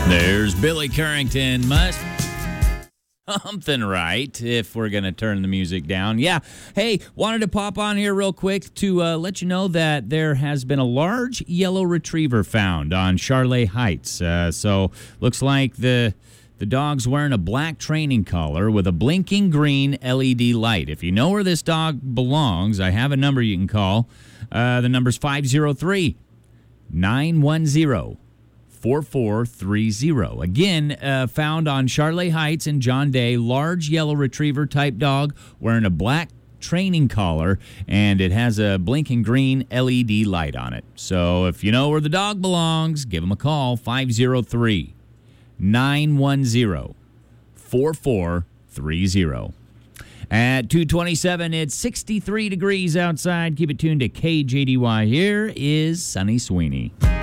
There's Billy Currington. Must something right if we're going to turn the music down. Yeah. Hey, wanted to pop on here real quick to let you know that there has been a large yellow retriever found on Charlotte Heights. So looks like the dog's wearing a black training collar with a blinking green LED light. If you know where this dog belongs, I have a number you can call. The number's 503-910-4430. Again, found on Charlotte Heights in John Day, large yellow retriever type dog wearing a black training collar, and it has a blinking green LED light on it. So if you know where the dog belongs, give him a call, 503-910-4430. At 2:27, it's 63 degrees outside. Keep it tuned to KJDY. Here is Sunny Sweeney.